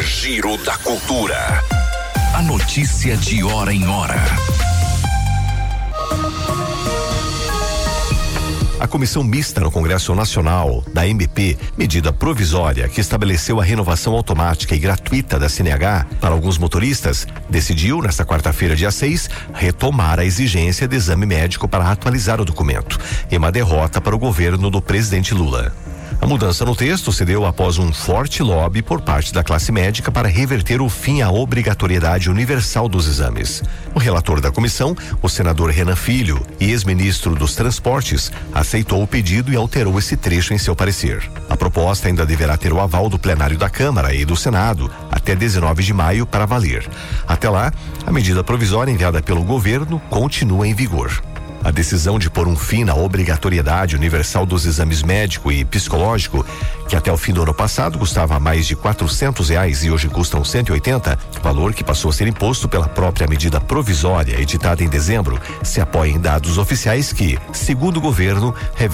Giro da Cultura. A notícia de hora em hora. A comissão mista no Congresso Nacional da MP, medida provisória que estabeleceu a renovação automática e gratuita da CNH para alguns motoristas, decidiu, nesta quarta-feira, dia 6, retomar a exigência de exame médico para atualizar o documento, em uma derrota para o governo do presidente Lula. A mudança no texto se deu após um forte lobby por parte da classe médica para reverter o fim à obrigatoriedade universal dos exames. O relator da comissão, o senador Renan Filho, e ex-ministro dos Transportes, aceitou o pedido e alterou esse trecho em seu parecer. A proposta ainda deverá ter o aval do plenário da Câmara e do Senado até 19 de maio para valer. Até lá, a medida provisória enviada pelo governo continua em vigor. A decisão de pôr um fim na obrigatoriedade universal dos exames médico e psicológico, que até o fim do ano passado custava mais de R$400 e hoje custam 180, valor que passou a ser imposto pela própria medida provisória editada em dezembro, se apoia em dados oficiais que, segundo o governo, revelam